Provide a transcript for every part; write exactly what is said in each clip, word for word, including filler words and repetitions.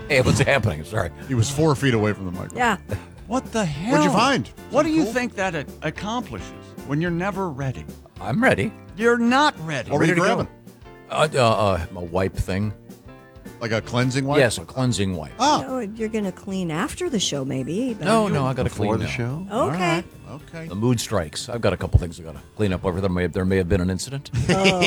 Hey, what's happening? Sorry. He was four feet away from the microphone. Yeah. What the hell? What'd you find? What do you Cool? think that it accomplishes when you're never ready? I'm ready. You're not ready. What were you Ready to grabbing? Uh, uh, uh, a wipe thing. Like a cleansing wipe? Yes, a cleansing wipe. Oh, Oh, you're going to clean after the show, maybe. but- No, no, I got to Before clean the now. show? Okay. okay. The mood strikes. I've got a couple things I got to clean up over there. May there may have been an incident. Oh,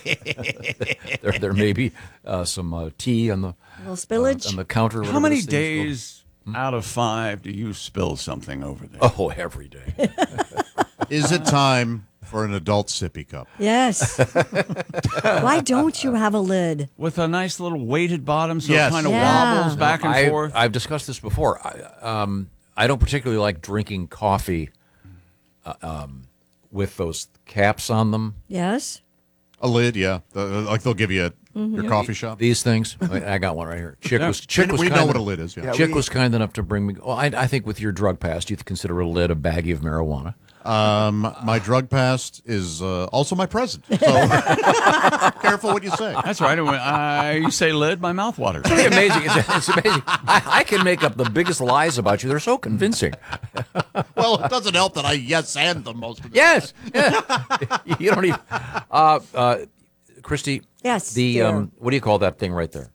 there, there may be uh, some uh, tea on the a little spillage. on the counter. How whatever many this thing's called. days out of five do you spill something over there? Oh, every day. Is it time for an adult sippy cup? Yes. Why don't you have a lid? With a nice little weighted bottom so Yes. it kind of Yeah. wobbles back and I, forth? I've discussed this before. I, um, I don't particularly like drinking coffee uh, um, with those caps on them. Yes. A lid, yeah. The, like they'll give you at your coffee shop. These things. I, I got one right here. Chick was Chick we was we kind know what a enough- lid is, yeah. Yeah. Chick we- was kind enough to bring me. Well, I, I think with your drug past, you'd consider a lid a baggie of marijuana. Um, my drug past is uh, also my present. So careful what you say. That's right. When I, you say lid, my mouth waters. It's amazing. It's, it's amazing. I, I can make up the biggest lies about you. They're so convincing. Well, it doesn't help that I yes and them most of the Yes. Yeah. You don't even. Uh, uh, Christy. Yes, The dear. um, what do you call that thing right there?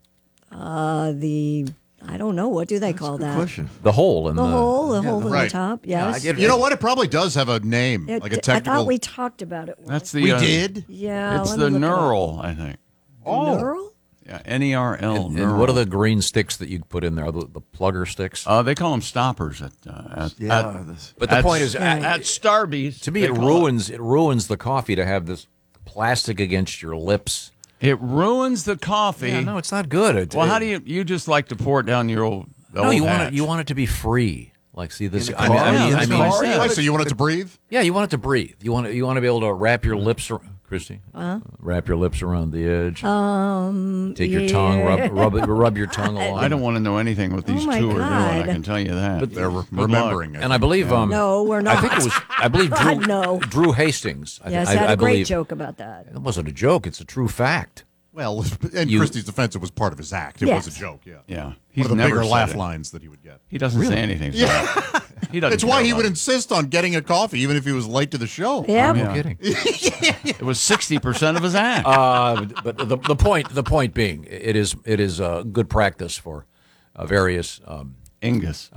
Uh, the, I don't know. What do they call that? Question. The hole in The the, hole, the hole in right. the top. Yes. get it. You know what? It probably does have a name, It- like a I technical. thought we talked about it once. That's the. We uh, did? Yeah. It's let the me look it up. knurl, I think. Knurl? Yeah, N E R L. And, knurl. and what are the green sticks that you put in there? The, the plugger sticks. Uh, they call them stoppers at. Uh, at Yeah. At, this- but the at- point is, at, I- at Starbucks. to me, they it call ruins it ruins the coffee to have this plastic against your lips. It ruins the coffee. Yeah, no, it's not good. It, Well, it- how do you? You just like to pour it down your old. The No, old you want hatch. it. You want it to be free. Like, see this. In the I mean, car? I mean, Yeah, I that's mean, what I said. Wait, so you want it to breathe? yeah, you want it to breathe. You want it, you want to be able to wrap your lips, ar- Christy. Uh-huh. Wrap your lips around the edge. Um, Take your tongue, rub, rub, it, rub your tongue along. I don't want to know anything what these Oh, my two are doing. I God. can tell you that. But they're Good remembering luck. it. And I believe, um, No, we're not. I think it was. I believe Drew. God, no. Drew Hastings. I, yes, I, I had I a great believe, joke about that. It wasn't a joke. It's a true fact. Well, in You- Christie's defense, it was part of his act. It Yes. was a joke, yeah. Yeah, One he's of the never bigger said laugh it. lines that he would get. He doesn't say anything. So he doesn't. It's why care he about would it. insist on getting a coffee, even if he was late to the show. Yeah. No Yeah. kidding. It was sixty percent of his act. Uh, but the, the point the point being, it is it is uh, good practice for uh, various. Um, Ingus.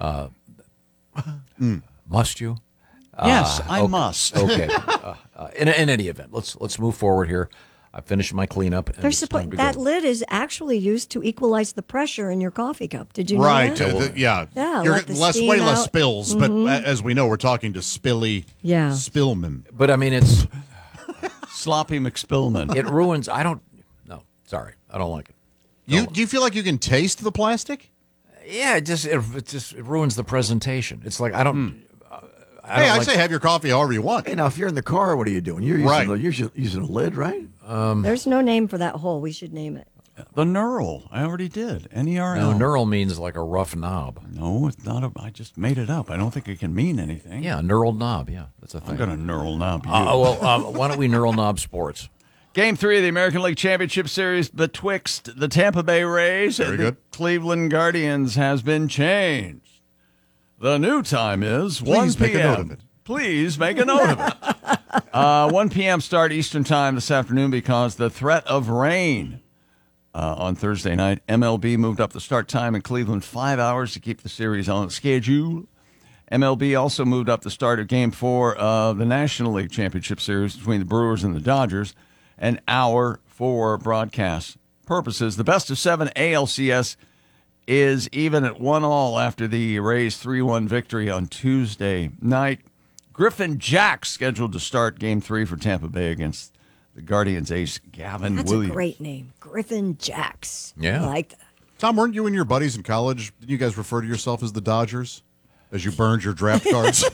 must you? yes, Uh, I okay. must. Okay. uh, uh, in, in any event, let's let's move forward here. I finished my cleanup. And They're it's suppo- time to that go. lid is actually used to equalize the pressure in your coffee cup. Did you know Right. that? uh, the- yeah. Yeah, You're let the less, steam way less out. spills, but a- as we know, we're talking to Spilly Yeah. Spillman. But I mean, it's Sloppy McSpillman. it ruins. I don't. No, sorry, I don't like it. You do you feel like you can taste the plastic? Yeah, it just it, it just it ruins the presentation. It's like I don't. uh, I Hey, don't I like, say have your coffee however you want. Hey, now if you're in the car, what are you doing? You're using, Right. the, you're using, using a lid, right? There's no name for that hole. We should name it. The knurl. I already did. N E R no, L. neural means like a rough knob. No, it's not. A, I just made it up. I don't think it can mean anything. Yeah, a knurled knob. Yeah, that's a thing. I'm gonna knurl knob you. Uh, well, uh, why don't we neural knob sports? Game three of the American League Championship Series betwixt the Tampa Bay Rays Very and the good. Cleveland Guardians has been changed. The new time is Please one make a p.m. note of it. Please make a note of it. Uh, one p.m. start Eastern Time this afternoon because the threat of rain uh, on Thursday night. M L B moved up the start time in Cleveland five hours to keep the series on schedule. M L B also moved up the start of Game four of the National League Championship Series between the Brewers and the Dodgers an hour for broadcast purposes. The best of seven A L C S is even at one all after the Rays three one victory on Tuesday night. Griffin Jack scheduled to start Game three for Tampa Bay against the Guardians ace Gavin That's Williams. a great name. Griffin Jacks. Yeah. I like that. Tom, weren't you and your buddies in college? Didn't you guys refer to yourself as the Dodgers as you burned your draft cards?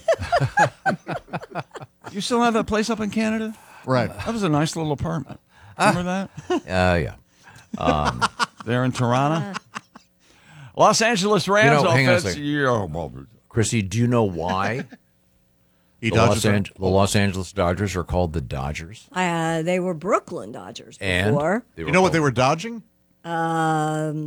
You still have that place up in Canada? Right. That was a nice little apartment. Remember that? Uh, yeah. There in Toronto? Los Angeles Rams You know, hang on a offense. second. Yeah, well, Chrissy, do you know why He the, Los dodges it. An- the Los Angeles Dodgers are called the Dodgers? Uh, they were Brooklyn Dodgers And before. they You know what called- they were dodging? Um,